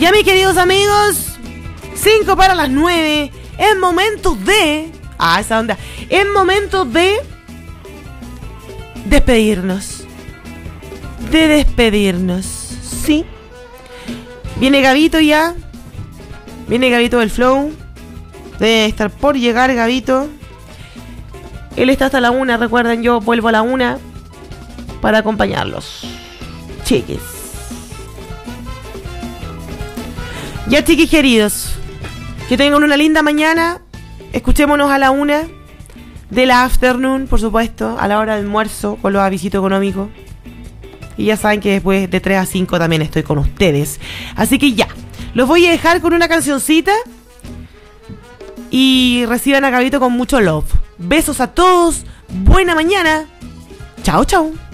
Ya, mis queridos amigos, 5 para las 9. Es momento de... esa onda. Es momento de... despedirnos. Sí. Viene Gabito ya. Viene Gabito del Flow. Debe estar por llegar Gabito. Él está hasta la 1. Recuerden, yo vuelvo a la 1 para acompañarlos. Chiquis. Ya, chiquis queridos, que tengan una linda mañana. Escuchémonos a la 1 de la afternoon, por supuesto, a la hora del almuerzo con los avisitos económicos. Y ya saben que después de 3 a 5 también estoy con ustedes. Así que ya, los voy a dejar con una cancioncita. Y reciban a Gabito con mucho love. Besos a todos, buena mañana. Chao, chao.